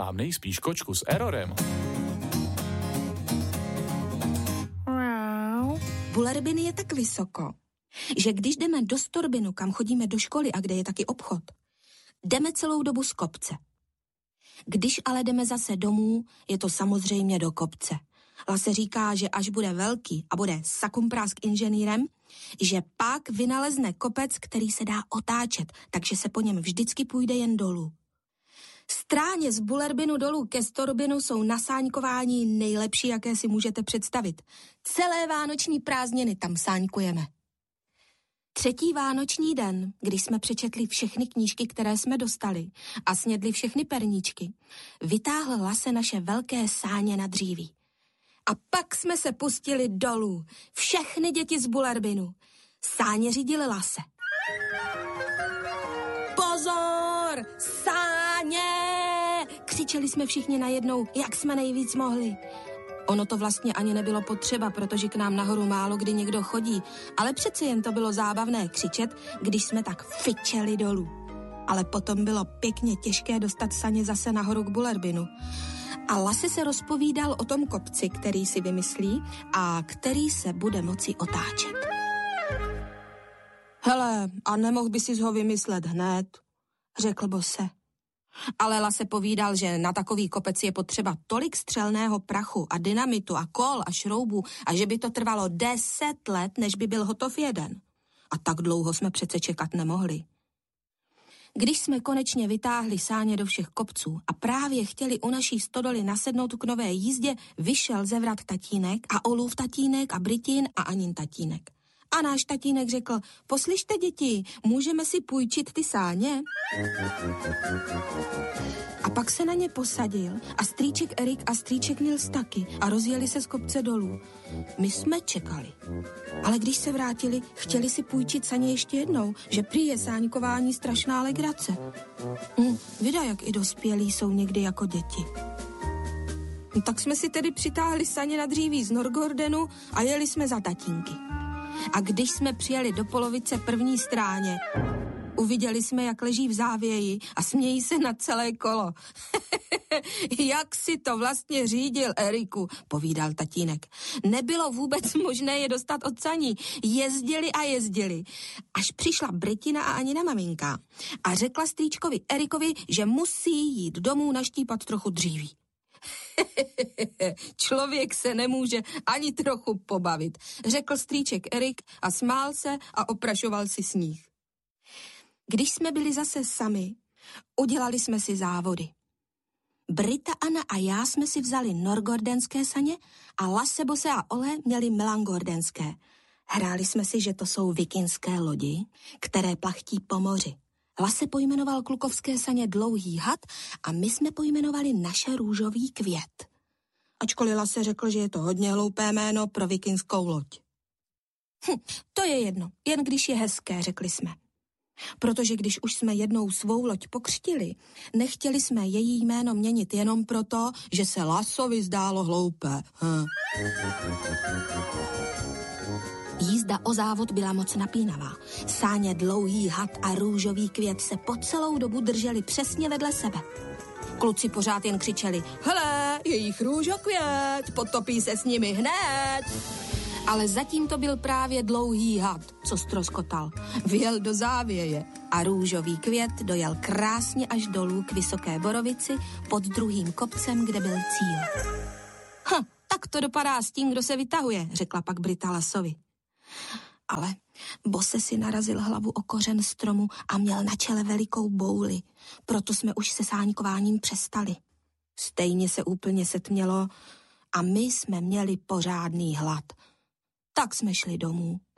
mám nejspíš kočku s errorem. Bullerbyn je tak vysoko, že když jdeme do Storbinu, kam chodíme do školy a kde je taky obchod, jdeme celou dobu z kopce. Když ale jdeme zase domů, je to samozřejmě do kopce. Lase říká, že až bude velký a bude sakumprásk inženýrem, že pak vynalezne kopec, který se dá otáčet, takže se po něm vždycky půjde jen dolů. Stráně z Bullerbinu dolů ke Storbinu jsou na sáňkování nejlepší, jaké si můžete představit. Celé vánoční prázdniny tam sáňkujeme. 3. vánoční den, když jsme přečetli všechny knížky, které jsme dostali a snědli všechny perníčky, vytáhl Lase naše velké sáně na dříví. A pak jsme se pustili dolů. Všechny děti z Bullerbinu. Sáně řídili Lase. Pozor! Sáně! Křičeli jsme všichni najednou, jak jsme nejvíc mohli. Ono to vlastně ani nebylo potřeba, protože k nám nahoru málo kdy někdo chodí, ale přeci jen to bylo zábavné křičet, když jsme tak fičeli dolů. Ale potom bylo pěkně těžké dostat saně zase nahoru k Bullerbinu. A Lase se rozpovídal o tom kopci, který si vymyslí a který se bude moci otáčet. Hele, a nemohl by si ho vymyslet hned, řekl Bose. Ale Lase povídal, že na takový kopec je potřeba tolik střelného prachu a dynamitu a kol a šroubů a že by to trvalo 10 let, než by byl hotov jeden. A tak dlouho jsme přece čekat nemohli. Když jsme konečně vytáhli sáně do všech kopců a právě chtěli u naší stodoly nasednout k nové jízdě, vyšel ze vrat tatínek a Olův tatínek a Britin a Anin tatínek. A náš tatínek řekl, poslyšte děti, můžeme si půjčit ty sáně? A pak se na ně posadil a strýček Erik a strýček Nils taky a rozjeli se z kopce dolů. My jsme čekali. Ale když se vrátili, chtěli si půjčit saně ještě jednou, že prý je sáňkování strašná legrace. Vida, jak i dospělí jsou někdy jako děti. No, tak jsme si tedy přitáhli saně na dříví z Norgordenu a jeli jsme za tatínky. A když jsme přijeli do polovice první stráně, uviděli jsme, jak leží v závěji a smějí se na celé kolo. Jak si to vlastně řídil, Eriku, povídal tatínek. Nebylo vůbec možné je dostat od saní. Jezdili a jezdili. Až přišla Britina a Anina maminka a řekla strýčkovi Erikovi, že musí jít domů naštípat trochu dříví. Člověk se nemůže ani trochu pobavit, řekl strýček Erik a smál se a oprašoval si sníh. Když jsme byli zase sami, udělali jsme si závody. Brita, Anna a já jsme si vzali norgordenské saně a Lase, Bose a Ole měli melangordenské. Hráli jsme si, že to jsou vikingské lodi, které plachtí po moři. Lase pojmenoval klukovské saně Dlouhý had a my jsme pojmenovali naše Růžový květ. Ačkoliv Lase řekl, že je to hodně hloupé jméno pro vikingskou loď. To je jedno, jen když je hezké, řekli jsme. Protože když už jsme jednou svou loď pokřtili, nechtěli jsme její jméno měnit jenom proto, že se Lasovi zdálo hloupé. Jízda o závod byla moc napínavá. Sáně Dlouhý had a Růžový květ se po celou dobu drželi přesně vedle sebe. Kluci pořád jen křičeli, hele, jejich růžokvět, potopí se s nimi hned. Ale zatím to byl právě Dlouhý had, co ztroskotal. Vyjel do závěje a Růžový květ dojel krásně až dolů k Vysoké Borovici pod druhým kopcem, kde byl cíl. Tak to dopadá s tím, kdo se vytahuje, řekla pak Brita Lasovi. Ale Bose si narazil hlavu o kořen stromu a měl na čele velikou bouli. Proto jsme už se sáňkováním přestali. Stejně se úplně setmělo a my jsme měli pořádný hlad. Tak jsme šli domů.